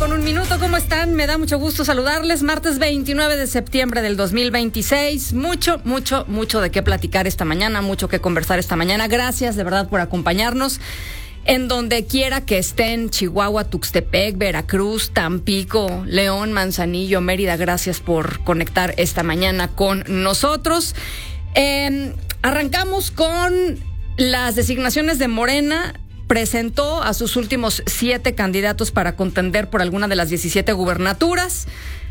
9:01 ¿Cómo están? Me da mucho gusto saludarles. Martes 29 de septiembre del 2026. Mucho de qué platicar esta mañana, mucho que conversar esta mañana. Gracias de verdad por acompañarnos. En donde quiera que estén, Chihuahua, Tuxtepec, Veracruz, Tampico, León, Manzanillo, Mérida, gracias por conectar esta mañana con nosotros. Arrancamos con las designaciones de Morena. Presentó a sus últimos 7 candidatos para contender por alguna de las 17 gubernaturas.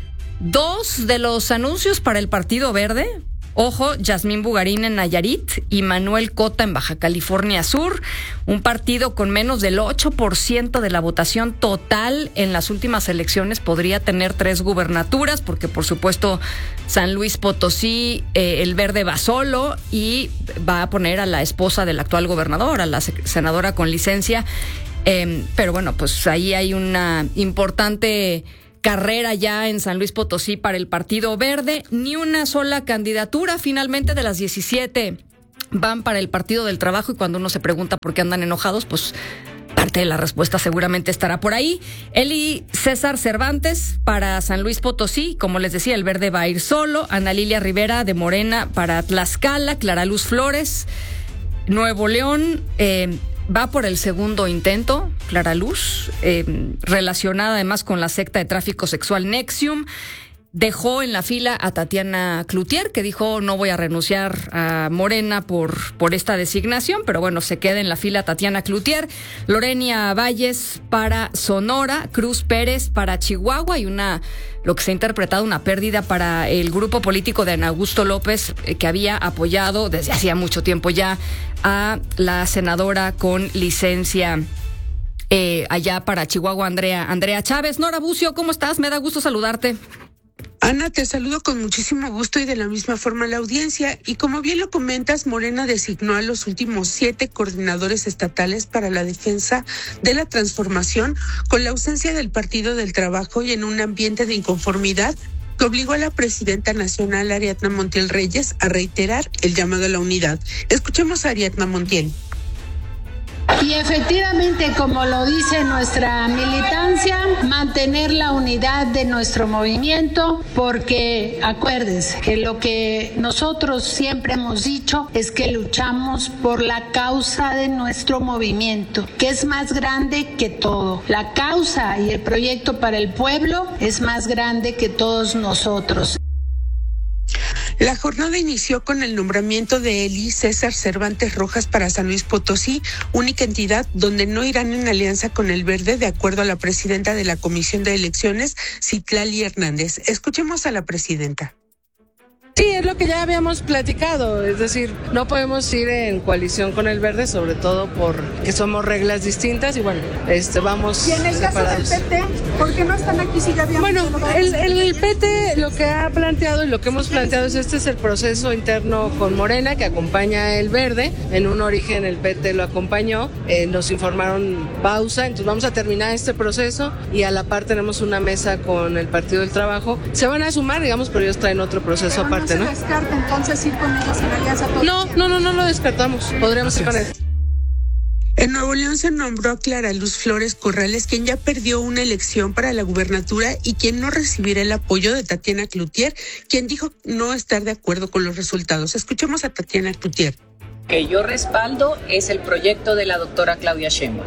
2 de los anuncios para el Partido Verde. Ojo, Yasmín Bugarín en Nayarit y Manuel Cota en Baja California Sur. Un partido con menos del 8% de la votación total en las últimas elecciones podría tener 3 gubernaturas, porque por supuesto San Luis Potosí, el Verde va solo y va a poner a la esposa del actual gobernador, a la senadora con licencia. Pero bueno, pues ahí hay una importante carrera ya en San Luis Potosí para el Partido Verde. Ni una sola candidatura finalmente de las 17 van para el Partido del Trabajo, y cuando uno se pregunta por qué andan enojados, pues parte de la respuesta seguramente estará por ahí. Eli César Cervantes para San Luis Potosí, como les decía, el Verde va a ir solo. Ana Lilia Rivera de Morena para Tlaxcala. Clara Luz Flores, Nuevo León, va por el segundo intento, Clara Luz, relacionada además con la secta de tráfico sexual NXIVM. Dejó en la fila a Tatiana Cloutier, que dijo no voy a renunciar a Morena por esta designación, pero bueno, se queda en la fila Tatiana Cloutier. Lorenia Valles para Sonora, Cruz Pérez para Chihuahua, y lo que se ha interpretado una pérdida para el grupo político de Ana Augusto López, que había apoyado desde hacía mucho tiempo ya a la senadora con licencia allá para Chihuahua, Andrea Chávez. Nora Bucio, ¿cómo estás? Me da gusto saludarte. Ana, te saludo con muchísimo gusto y de la misma forma a la audiencia. Y como bien lo comentas, Morena designó a los últimos 7 coordinadores estatales para la defensa de la transformación, con la ausencia del Partido del Trabajo y en un ambiente de inconformidad que obligó a la presidenta nacional, Ariadna Montiel Reyes, a reiterar el llamado a la unidad. Escuchemos a Ariadna Montiel. Y efectivamente, como lo dice nuestra militancia, mantener la unidad de nuestro movimiento, porque acuérdense que lo que nosotros siempre hemos dicho es que luchamos por la causa de nuestro movimiento, que es más grande que todo. La causa y el proyecto para el pueblo es más grande que todos nosotros. La jornada inició con el nombramiento de Eli César Cervantes Rojas para San Luis Potosí, única entidad donde no irán en alianza con el Verde, de acuerdo a la presidenta de la Comisión de Elecciones, Citlali Hernández. Escuchemos a la presidenta. Sí, es lo que ya habíamos platicado, es decir, no podemos ir en coalición con el Verde, sobre todo porque somos reglas distintas y bueno, vamos. ¿Y en el separados. Caso del PT? ¿Por qué no están aquí si ya habíamos? Bueno, el PT lo que ha planteado y lo que hemos planteado es este es el proceso interno con Morena que acompaña el Verde. En un origen el PT lo acompañó, nos informaron pausa, entonces vamos a terminar este proceso y a la par tenemos una mesa con el Partido del Trabajo. Se van a sumar, digamos, pero ellos traen otro proceso aparte. ¿No se descarta entonces ir con ellos en alianza? No lo descartamos. Podríamos ir con él. En Nuevo León se nombró a Clara Luz Flores Corrales, quien ya perdió una elección para la gubernatura y quien no recibirá el apoyo de Tatiana Cloutier, quien dijo no estar de acuerdo con los resultados. Escuchemos a Tatiana Cloutier. Que yo respaldo es el proyecto de la doctora Claudia Sheinbaum.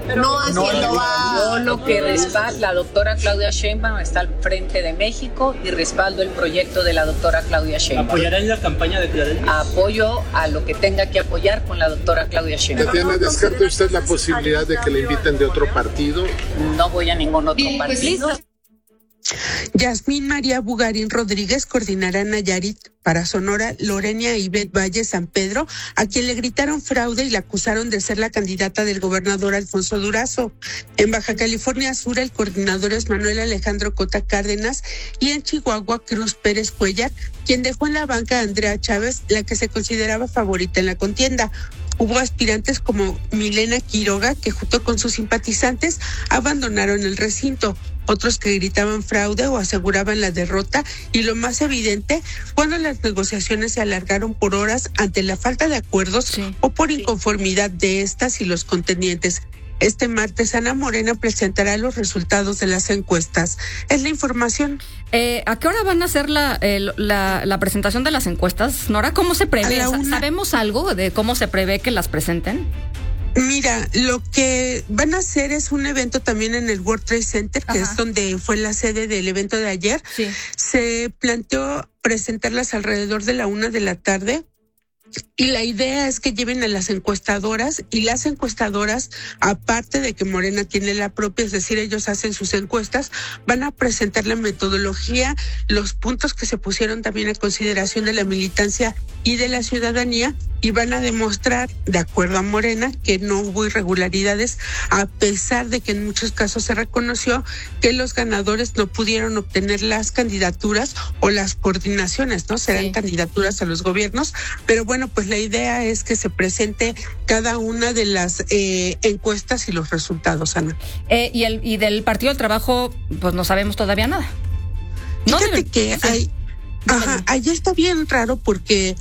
Yo lo que respaldo, la doctora Claudia Sheinbaum está al frente de México y respaldo el proyecto de la doctora Claudia Sheinbaum. ¿Apoyarán la campaña de Claudia? Apoyo a lo que tenga que apoyar con la doctora Claudia Sheinbaum. ¿Tatiana, descarta usted la posibilidad de que le inviten de otro partido? No voy a ningún otro partido. Yasmín María Bugarín Rodríguez coordinará Nayarit. Para Sonora, Lorenia Ivette Valle San Pedro, a quien le gritaron fraude y la acusaron de ser la candidata del gobernador Alfonso Durazo. En Baja California Sur, el coordinador es Manuel Alejandro Cota Cárdenas, y en Chihuahua, Cruz Pérez Cuellar, quien dejó en la banca a Andrea Chávez, la que se consideraba favorita en la contienda. Hubo aspirantes como Milena Quiroga, que junto con sus simpatizantes abandonaron el recinto. Otros que gritaban fraude o aseguraban la derrota, y lo más evidente, cuando las negociaciones se alargaron por horas ante la falta de acuerdos o por inconformidad de estas y los contendientes. Este martes Ana Morena presentará los resultados de las encuestas. Es la información. ¿A qué hora van a hacer la presentación de las encuestas, Nora? ¿Cómo se prevé? ¿Sabemos algo de cómo se prevé que las presenten? Mira, lo que van a hacer es un evento también en el World Trade Center, que es donde fue la sede del evento de ayer. Sí. Se planteó presentarlas alrededor de la 1:00 p.m. Y la idea es que lleven a las encuestadoras, y las encuestadoras, aparte de que Morena tiene la propia, es decir, ellos hacen sus encuestas, van a presentar la metodología, los puntos que se pusieron también a consideración de la militancia y de la ciudadanía, y van a demostrar, de acuerdo a Morena, que no hubo irregularidades, a pesar de que en muchos casos se reconoció que los ganadores no pudieron obtener las candidaturas o las coordinaciones, ¿no? Serán candidaturas a los gobiernos, pero bueno, pues la idea es que se presente cada una de las encuestas y los resultados, Ana. Y del Partido del Trabajo, pues no sabemos todavía nada. Fíjate que ahí está bien raro porque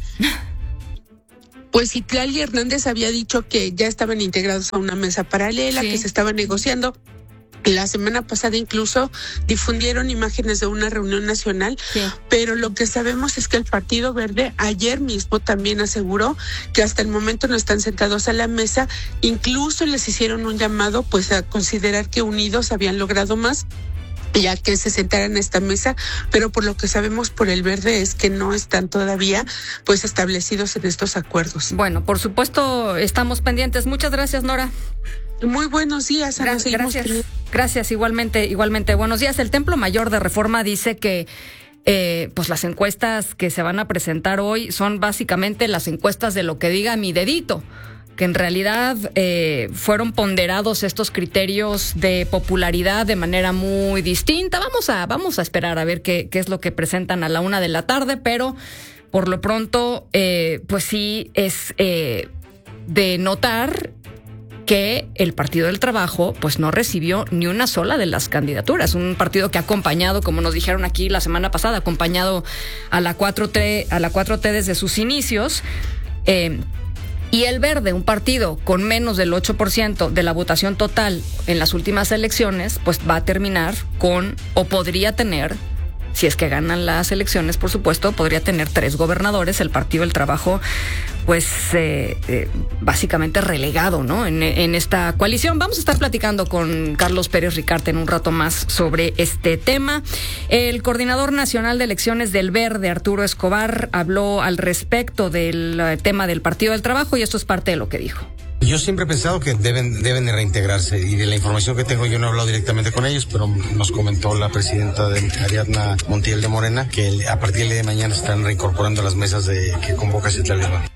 pues Citlali Hernández había dicho que ya estaban integrados a una mesa paralela, que se estaba negociando. La semana pasada incluso difundieron imágenes de una reunión nacional, pero lo que sabemos es que el Partido Verde ayer mismo también aseguró que hasta el momento no están sentados a la mesa, incluso les hicieron un llamado pues a considerar que unidos habían logrado más, ya que se sentaran a esta mesa, pero por lo que sabemos por el Verde es que no están todavía pues establecidos en estos acuerdos. Bueno, por supuesto estamos pendientes. Muchas gracias, Nora. Muy buenos días, Ana. Gracias, igualmente. Buenos días. El Templo Mayor de Reforma dice que pues las encuestas que se van a presentar hoy son básicamente las encuestas de lo que diga mi dedito, que en realidad fueron ponderados estos criterios de popularidad de manera muy distinta. Vamos a esperar a ver qué es lo que presentan a la 1:00 p.m, pero por lo pronto pues sí es de notar que el Partido del Trabajo pues no recibió ni una sola de las candidaturas. Un partido que ha acompañado, como nos dijeron aquí la semana pasada, acompañado a la 4T desde sus inicios. Y el Verde, un partido con menos del 8% de la votación total en las últimas elecciones, pues va a terminar con, o podría tener, si es que ganan las elecciones, por supuesto, podría tener 3 gobernadores. El Partido del Trabajo, pues básicamente relegado, ¿no? En esta coalición. Vamos a estar platicando con Carlos Pérez Ricarte en un rato más sobre este tema. El coordinador nacional de elecciones del Verde, Arturo Escobar, habló al respecto del tema del Partido del Trabajo y esto es parte de lo que dijo. Yo siempre he pensado que deben de reintegrarse, y de la información que tengo, yo no he hablado directamente con ellos, pero nos comentó la presidenta de Ariadna Montiel de Morena que a partir de mañana están reincorporando las mesas que convoca Citlali Hernández.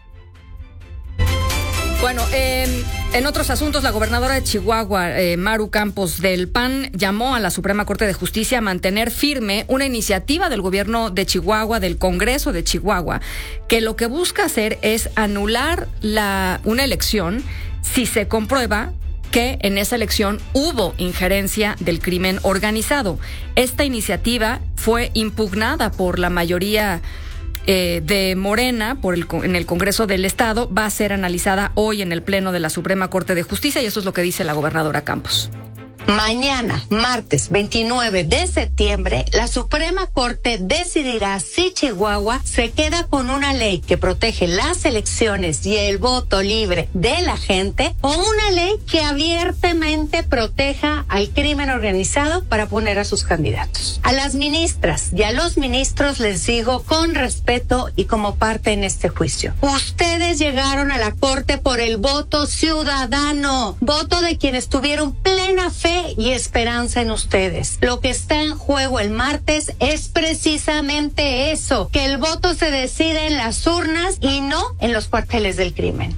Bueno, en otros asuntos, la gobernadora de Chihuahua, Maru Campos del PAN, llamó a la Suprema Corte de Justicia a mantener firme una iniciativa del gobierno de Chihuahua, del Congreso de Chihuahua, que lo que busca hacer es anular una elección si se comprueba que en esa elección hubo injerencia del crimen organizado. Esta iniciativa fue impugnada por la mayoría de Morena en el Congreso del Estado, va a ser analizada hoy en el Pleno de la Suprema Corte de Justicia y eso es lo que dice la gobernadora Campos. Mañana, martes 29 de septiembre, la Suprema Corte decidirá si Chihuahua se queda con una ley que protege las elecciones y el voto libre de la gente o una ley que abiertamente proteja al crimen organizado para poner a sus candidatos. A las ministras y a los ministros les digo con respeto y como parte en este juicio. Ustedes llegaron a la Corte por el voto ciudadano, voto de quienes tuvieron plena fe y esperanza en ustedes. Lo que está en juego el martes es precisamente eso, que el voto se decide en las urnas y no en los cuarteles del crimen.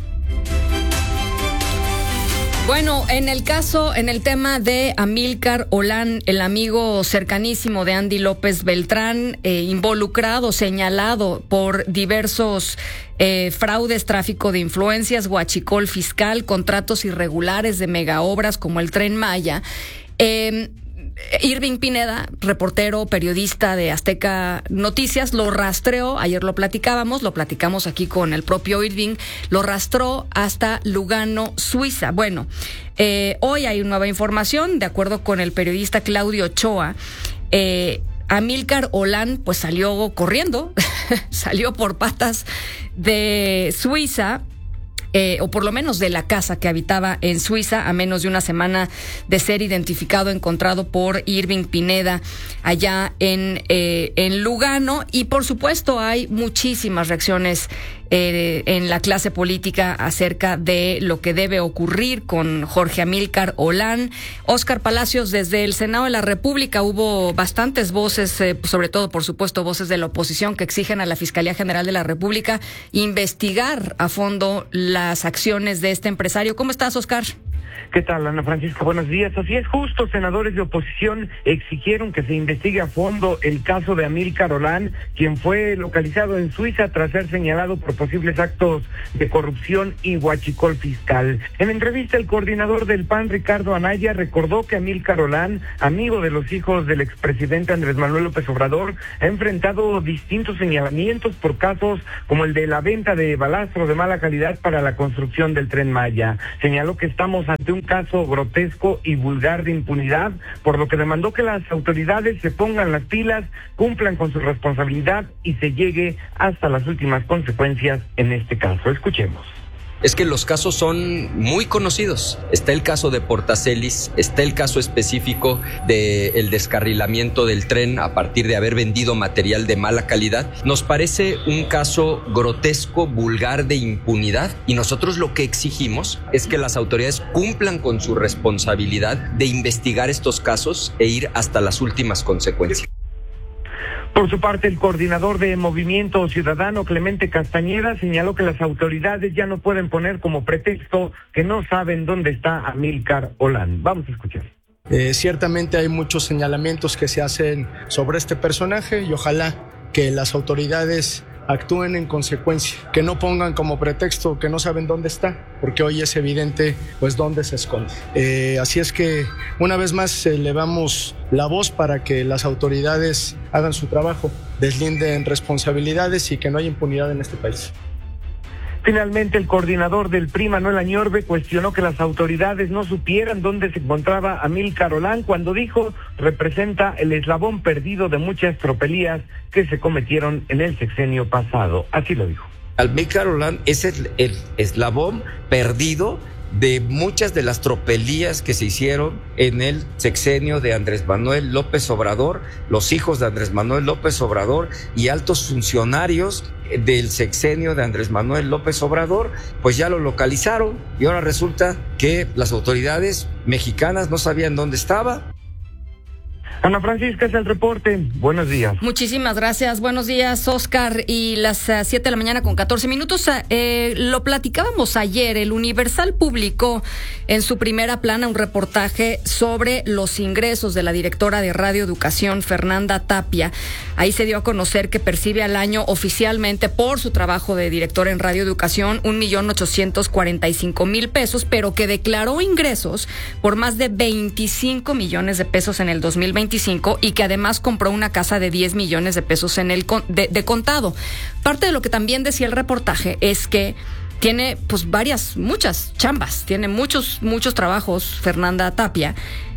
Bueno, en el tema de Amílcar Olán, el amigo cercanísimo de Andy López Beltrán, involucrado, señalado por diversos fraudes, tráfico de influencias, huachicol fiscal, contratos irregulares de megaobras como el Tren Maya, Irving Pineda, reportero, periodista de Azteca Noticias, lo rastreó, ayer lo platicamos aquí con el propio Irving, lo rastreó hasta Lugano, Suiza. Bueno, hoy hay nueva información, de acuerdo con el periodista Claudio Ochoa, Amílcar Olán pues salió corriendo, salió por patas de Suiza, o por lo menos de la casa que habitaba en Suiza, a menos de una semana de ser encontrado por Irving Pineda allá en Lugano. Y por supuesto hay muchísimas reacciones en la clase política acerca de lo que debe ocurrir con Jorge Amílcar Olán. Óscar Palacios, desde el Senado de la República hubo bastantes voces, sobre todo, por supuesto, voces de la oposición que exigen a la Fiscalía General de la República investigar a fondo las acciones de este empresario. ¿Cómo estás, Óscar? ¿Qué tal, Ana Francisca? Buenos días. Así es, justo senadores de oposición exigieron que se investigue a fondo el caso de Amílcar Olán, quien fue localizado en Suiza tras ser señalado por posibles actos de corrupción y huachicol fiscal. En entrevista, el coordinador del PAN, Ricardo Anaya, recordó que Amílcar Olán, amigo de los hijos del expresidente Andrés Manuel López Obrador, ha enfrentado distintos señalamientos por casos como el de la venta de balastros de mala calidad para la construcción del Tren Maya. Señaló que estamos ante un caso grotesco y vulgar de impunidad, por lo que demandó que las autoridades se pongan las pilas, cumplan con su responsabilidad y se llegue hasta las últimas consecuencias en este caso. Escuchemos. Es que los casos son muy conocidos. Está el caso de Portacelis, está el caso específico del descarrilamiento del tren a partir de haber vendido material de mala calidad. Nos parece un caso grotesco, vulgar, de impunidad, y nosotros lo que exigimos es que las autoridades cumplan con su responsabilidad de investigar estos casos e ir hasta las últimas consecuencias. Por su parte, el coordinador de Movimiento Ciudadano, Clemente Castañeda, señaló que las autoridades ya no pueden poner como pretexto que no saben dónde está Amílcar Olán. Vamos a escuchar. Ciertamente hay muchos señalamientos que se hacen sobre este personaje y ojalá que las autoridades actúen en consecuencia, que no pongan como pretexto que no saben dónde está, porque hoy es evidente pues dónde se esconde. Así es que una vez más elevamos la voz para que las autoridades hagan su trabajo, deslinden responsabilidades y que no haya impunidad en este país. Finalmente, el coordinador del PRI, Manuel Añorbe, cuestionó que las autoridades no supieran dónde se encontraba Amílcar Olán cuando dijo representa el eslabón perdido de muchas tropelías que se cometieron en el sexenio pasado. Así lo dijo. Amílcar Olán es el eslabón perdido de muchas de las tropelías que se hicieron en el sexenio de Andrés Manuel López Obrador, los hijos de Andrés Manuel López Obrador y altos funcionarios del sexenio de Andrés Manuel López Obrador, pues ya lo localizaron y ahora resulta que las autoridades mexicanas no sabían dónde estaba. Ana Francisca, es el reporte. Buenos días. Muchísimas gracias. Buenos días, Óscar. Y las 7 de la mañana con 14 minutos. Lo platicábamos ayer. El Universal publicó en su primera plana un reportaje sobre los ingresos de la directora de Radio Educación, Fernanda Tapia. Ahí se dio a conocer que percibe al año oficialmente por su trabajo de directora en Radio Educación 1,845,000 pesos, pero que declaró ingresos por más de 25 millones de pesos en el 2025 y que además compró una casa de 10 millones de pesos en el de contado. Parte de lo que también decía el reportaje es que tiene pues muchas chambas, tiene muchos trabajos Fernanda Tapia,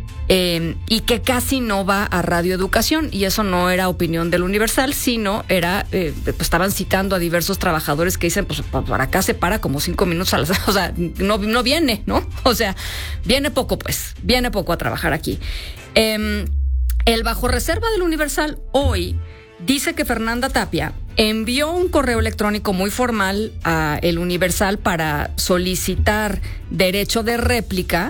y que casi no va a Radio Educación, y eso no era opinión del Universal, sino era, pues estaban citando a diversos trabajadores que dicen, pues para acá se para como 5 minutos a las, o sea, no viene, ¿no? O sea, viene poco a trabajar aquí. El bajo reserva del Universal hoy dice que Fernanda Tapia envió un correo electrónico muy formal a el Universal para solicitar derecho de réplica.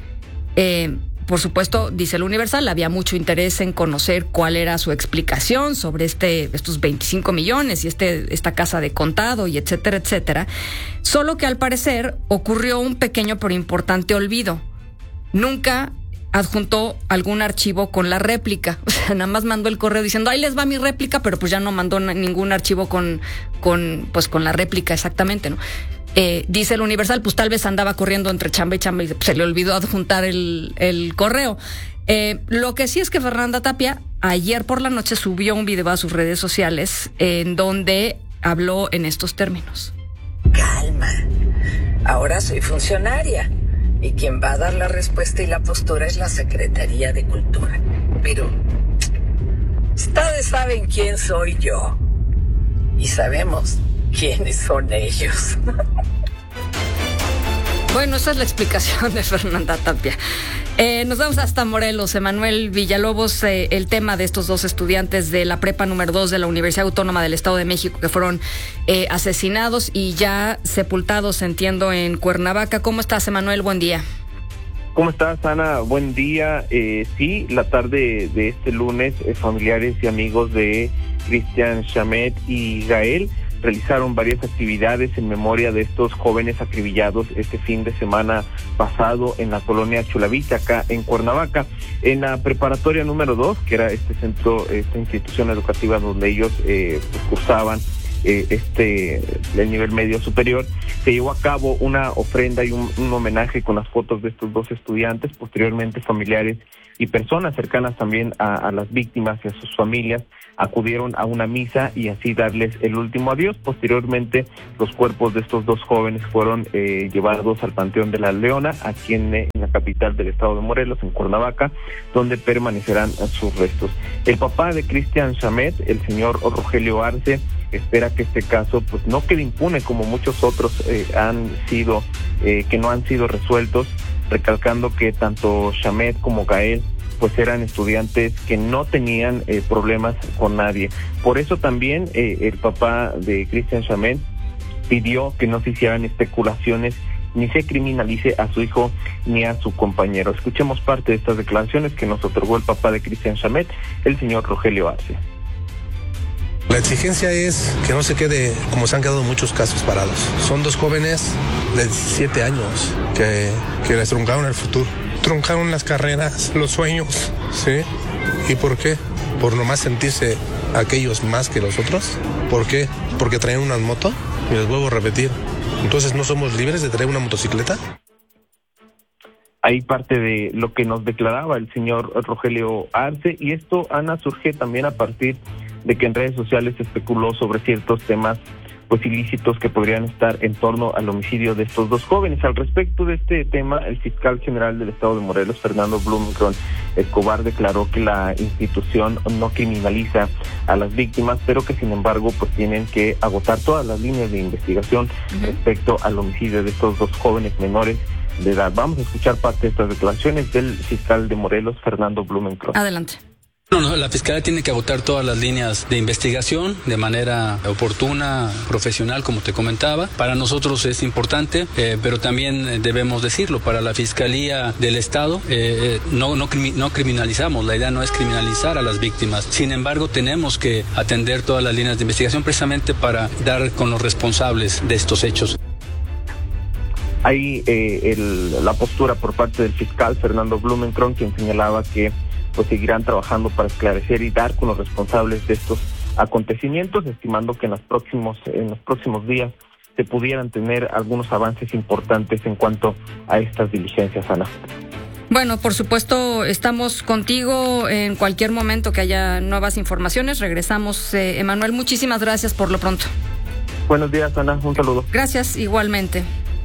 Por supuesto, dice el Universal, había mucho interés en conocer cuál era su explicación sobre estos 25 millones y esta casa de contado y etcétera, etcétera. Solo que al parecer ocurrió un pequeño pero importante olvido. Nunca adjuntó algún archivo con la réplica. O sea, nada más mandó el correo diciendo, ahí les va mi réplica, pero pues ya no mandó ningún archivo con la réplica exactamente, ¿no? Dice el Universal, pues tal vez andaba corriendo entre chamba y chamba y se le olvidó adjuntar el correo. Lo que sí es que Fernanda Tapia ayer por la noche subió un video a sus redes sociales en donde habló en estos términos. Calma, ahora soy funcionaria y quien va a dar la respuesta y la postura es la Secretaría de Cultura. Pero ustedes saben quién soy yo y sabemos quiénes son ellos. Bueno, esa es la explicación de Fernanda Tapia. Nos vamos hasta Morelos. Emanuel Villalobos, el tema de estos dos estudiantes de la prepa número 2 de la Universidad Autónoma del Estado de México que fueron asesinados y ya sepultados, entiendo, en Cuernavaca. ¿Cómo estás, Emanuel? Buen día. ¿Cómo estás, Ana? Buen día. Sí, la tarde de este lunes, familiares y amigos de Cristian Shamet y Gael realizaron varias actividades en memoria de estos jóvenes acribillados este fin de semana pasado en la colonia Chulavista, acá en Cuernavaca, en la preparatoria número 2, que era este centro, esta institución educativa donde ellos cursaban el nivel medio superior. Se llevó a cabo una ofrenda y un homenaje con las fotos de estos dos estudiantes. Posteriormente, familiares y personas cercanas también a las víctimas y a sus familias acudieron a una misa y así darles el último adiós. Posteriormente, los cuerpos de estos dos jóvenes fueron llevados al Panteón de la Leona, aquí en la capital del estado de Morelos, en Cuernavaca, donde permanecerán sus restos. El papá de Cristian Shamet, el señor Rogelio Arce, espera que este caso pues no quede impune como muchos otros que no han sido resueltos, recalcando que tanto Shamet como Gael pues eran estudiantes que no tenían problemas con nadie. Por eso también el papá de Cristian Shamet pidió que no se hicieran especulaciones ni se criminalice a su hijo ni a su compañero. Escuchemos parte de estas declaraciones que nos otorgó el papá de Cristian Shamet, el señor Rogelio Arce. La exigencia es que no se quede como se han quedado muchos casos parados. Son dos jóvenes de 17 años que les truncaron el futuro. Truncaron las carreras, los sueños, ¿sí? ¿Y por qué? ¿Por nomás sentirse aquellos más que los otros? ¿Por qué? ¿Porque traen una moto? Y les vuelvo a repetir. ¿Entonces no somos libres de traer una motocicleta? Ahí parte de lo que nos declaraba el señor Rogelio Arce, y esto, Ana, surge también a partir de que en redes sociales se especuló sobre ciertos temas pues ilícitos que podrían estar en torno al homicidio de estos dos jóvenes. Al respecto de este tema, el fiscal general del estado de Morelos, Fernando Blumenkron Escobar, declaró que la institución no criminaliza a las víctimas, pero que sin embargo pues tienen que agotar todas las líneas de investigación respecto al homicidio de estos dos jóvenes menores de edad. Vamos a escuchar parte de estas declaraciones del fiscal de Morelos, Fernando Blumenkron. Adelante. No, la Fiscalía tiene que agotar todas las líneas de investigación de manera oportuna, profesional, como te comentaba. Para nosotros es importante, pero también debemos decirlo, para la Fiscalía del Estado no criminalizamos, la idea no es criminalizar a las víctimas. Sin embargo, tenemos que atender todas las líneas de investigación precisamente para dar con los responsables de estos hechos. Hay la postura por parte del fiscal Fernando Blumenkron, quien señalaba que pues seguirán trabajando para esclarecer y dar con los responsables de estos acontecimientos, estimando que en los próximos días se pudieran tener algunos avances importantes en cuanto a estas diligencias, Ana. Bueno, por supuesto, estamos contigo en cualquier momento que haya nuevas informaciones. Regresamos, Emanuel. Muchísimas gracias por lo pronto. Buenos días, Ana. Un saludo. Gracias, igualmente.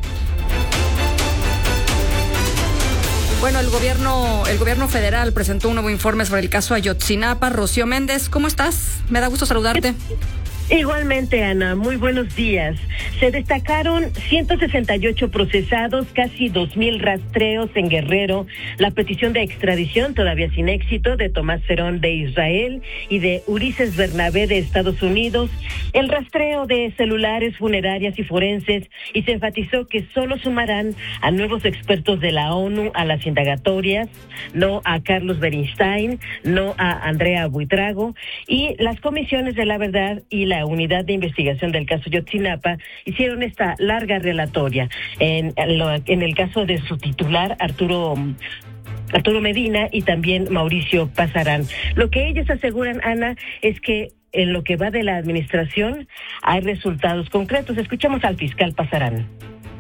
Bueno, el gobierno federal presentó un nuevo informe sobre el caso Ayotzinapa. Rocío Méndez, ¿cómo estás? Me da gusto saludarte. Igualmente, Ana, muy buenos días. Se destacaron 168 procesados, casi 2,000 rastreos en Guerrero, la petición de extradición todavía sin éxito de Tomás Cerón de Israel y de Ulises Bernabé de Estados Unidos, el rastreo de celulares, funerarias y forenses, y se enfatizó que solo sumarán a nuevos expertos de la ONU a las indagatorias, no a Carlos Beristain, no a Andrea Buitrago, y las comisiones de la verdad y la unidad de investigación del caso Ayotzinapa hicieron esta larga relatoria. En el caso de su titular, Arturo Medina, y también Mauricio Pasarán. Lo que ellos aseguran, Ana, es que en lo que va de la administración hay resultados concretos. Escuchamos al fiscal Pasarán.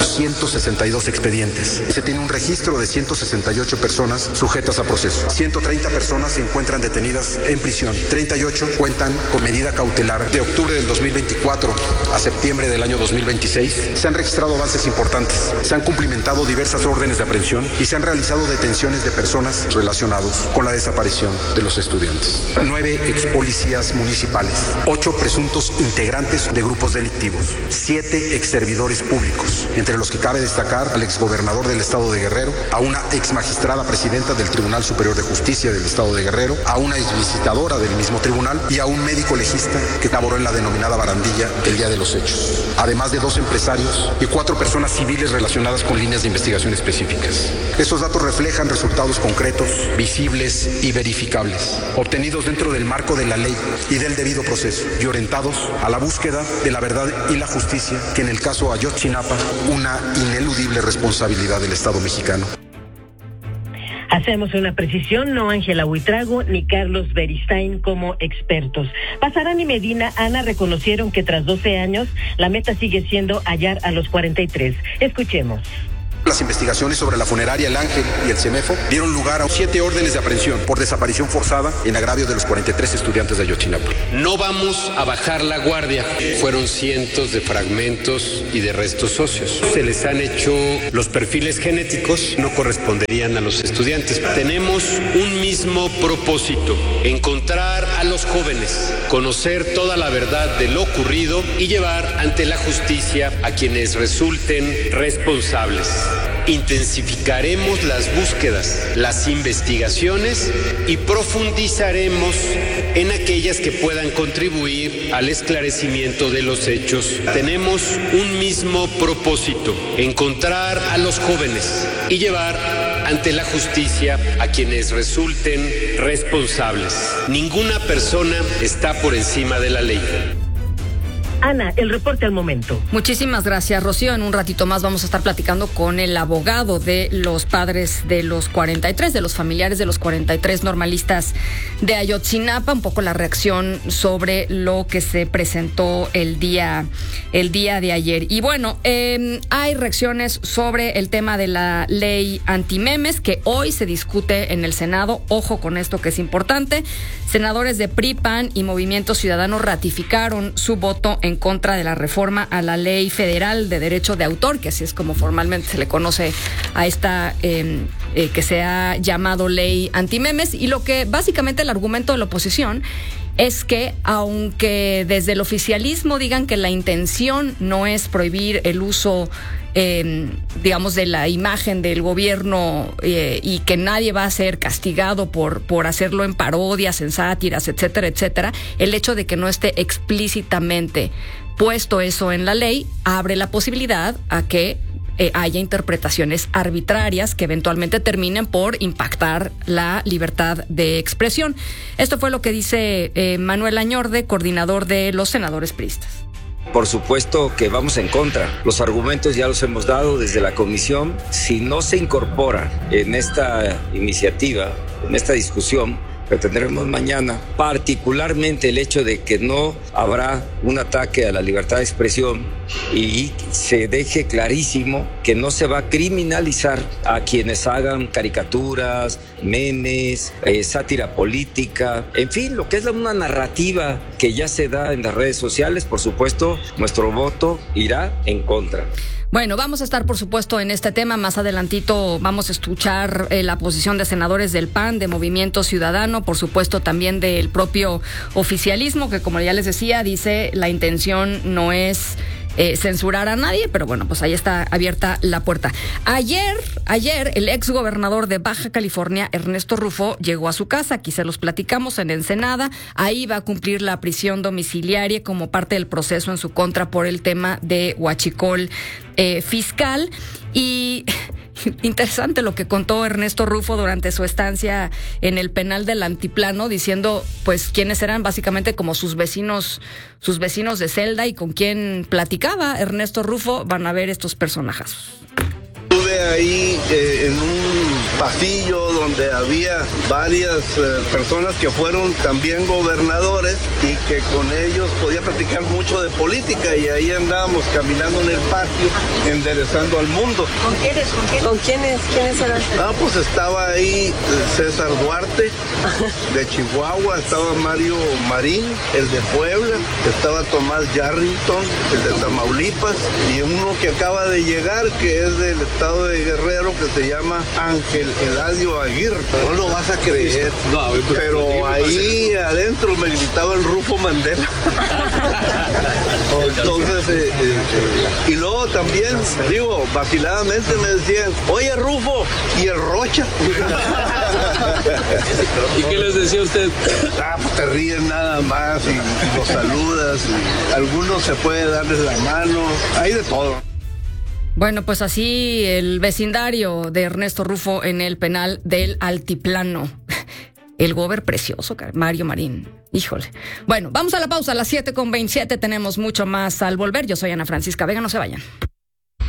262 expedientes. Se tiene un registro de 168 personas sujetas a proceso. 130 personas se encuentran detenidas en prisión. 38 cuentan con medida cautelar. De octubre del 2024 a septiembre del año 2026 se han registrado avances importantes. Se han cumplimentado diversas órdenes de aprehensión y se han realizado detenciones de personas relacionadas con la desaparición de los estudiantes. 9 expolicías municipales, 8 presuntos integrantes de grupos delictivos, 7 exservidores públicos, entre los que cabe destacar al exgobernador del estado de Guerrero, a una exmagistrada presidenta del Tribunal Superior de Justicia del estado de Guerrero, a una exvisitadora del mismo tribunal y a un médico legista que laboró en la denominada barandilla el día de los hechos, además de 2 empresarios y 4 personas civiles relacionadas con líneas de investigación específicas. Estos datos reflejan resultados concretos, visibles y verificables, obtenidos dentro del marco de la ley y del debido proceso, y orientados a la búsqueda de la verdad y la justicia, que en el caso Ayotzinapa, una ineludible responsabilidad del Estado mexicano. Hacemos una precisión, no Ángela Huitrago ni Carlos Beristain como expertos. Pasarán y Medina, Ana, reconocieron que tras 12 años, la meta sigue siendo hallar a los 43. Escuchemos. Las investigaciones sobre la funeraria El Ángel y el CEMEFO dieron lugar a 7 órdenes de aprehensión por desaparición forzada en agravio de los 43 estudiantes de Ayotzinapa. No vamos a bajar la guardia. Fueron cientos de fragmentos y de restos óseos. Se les han hecho los perfiles genéticos, no corresponderían a los estudiantes. Tenemos un mismo propósito: encontrar a los jóvenes, conocer toda la verdad de lo ocurrido y llevar ante la justicia a quienes resulten responsables. Intensificaremos las búsquedas, las investigaciones y profundizaremos en aquellas que puedan contribuir al esclarecimiento de los hechos. Tenemos un mismo propósito: encontrar a los jóvenes y llevar ante la justicia a quienes resulten responsables. Ninguna persona está por encima de la ley. Ana, el reporte al momento. Muchísimas gracias, Rocío. En un ratito más vamos a estar platicando con el abogado de los padres de los 43, de los familiares de los 43 normalistas de Ayotzinapa, un poco la reacción sobre lo que se presentó el día de ayer. Y bueno, hay reacciones sobre el tema de la ley antimemes que hoy se discute en el Senado. Ojo con esto, que es importante. Senadores de PRI, PAN y Movimiento Ciudadano ratificaron su voto en contra de la reforma a la Ley Federal de Derecho de Autor, que así es como formalmente se le conoce a esta que se ha llamado ley antimemes. Y lo que básicamente el argumento de la oposición es que, aunque desde el oficialismo digan que la intención no es prohibir el uso digamos, de la imagen del gobierno y que nadie va a ser castigado por hacerlo en parodias, en sátiras, etcétera, etcétera, el hecho de que no esté explícitamente puesto eso en la ley abre la posibilidad a que haya interpretaciones arbitrarias que eventualmente terminen por impactar la libertad de expresión. Esto fue lo que dice Manuel Añorde, coordinador de los senadores priistas. Por supuesto que vamos en contra. Los argumentos ya los hemos dado desde la comisión. Si no se incorpora en esta iniciativa, en esta discusión que tendremos mañana, particularmente el hecho de que no habrá un ataque a la libertad de expresión y se deje clarísimo que no se va a criminalizar a quienes hagan caricaturas, memes, sátira política, en fin, lo que es una narrativa que ya se da en las redes sociales. Por supuesto, nuestro voto irá en contra. Bueno, vamos a estar, por supuesto, en este tema. Más adelantito vamos a escuchar la posición de senadores del PAN, de Movimiento Ciudadano, por supuesto también del propio oficialismo, que como ya les decía, dice la intención no es censurar a nadie, pero bueno, pues ahí está abierta la puerta. Ayer el ex gobernador de Baja California, Ernesto Rufo, llegó a su casa, aquí se los platicamos, en Ensenada. Ahí va a cumplir la prisión domiciliaria como parte del proceso en su contra por el tema de huachicol fiscal. Y interesante lo que contó Ernesto Rufo durante su estancia en el penal del Altiplano, diciendo pues quiénes eran básicamente como sus vecinos de celda y con quién platicaba Ernesto Rufo. Van a ver estos personajazos. estuve ahí en un pasillo donde había varias personas que fueron también gobernadores y que con ellos podía platicar mucho de política, y ahí andábamos caminando en el patio enderezando al mundo. ¿Con quiénes? ¿Con quiénes eran? Pues estaba ahí César Duarte de Chihuahua, estaba Mario Marín, el de Puebla, estaba Tomás Yarrington, el de Tamaulipas, y uno que acaba de llegar que es del estado de Guerrero, que se llama Ángel Eladio Aguirre. No lo vas a creer, pero ahí adentro me gritaba el Rufo Mandela. Entonces, y luego también, digo, vaciladamente me decían, oye Rufo, ¿y el Rocha? ¿Y qué les decía usted? Pues te ríes nada más y los saludas, y algunos se puede darles la mano, hay de todo. Bueno, pues así el vecindario de Ernesto Rufo en el penal del Altiplano. El gober precioso, Mario Marín. Híjole. Bueno, vamos a la pausa a las 7:27. Tenemos mucho más al volver. Yo soy Ana Francisca Vega. No se vayan.